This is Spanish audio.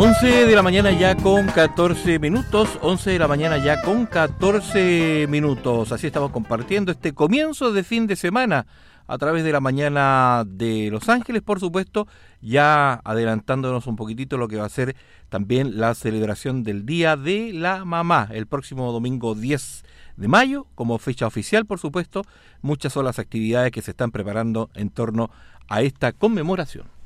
11 de la mañana ya con 14 minutos, 11 de la mañana ya con 14 minutos. Así estamos compartiendo este comienzo de fin de semana a través de la mañana de Los Ángeles, por supuesto, ya adelantándonos un poquitito lo que va a ser también la celebración del Día de la Mamá, el próximo domingo 10 de mayo, como fecha oficial, por supuesto. Muchas son las actividades que se están preparando en torno a esta conmemoración.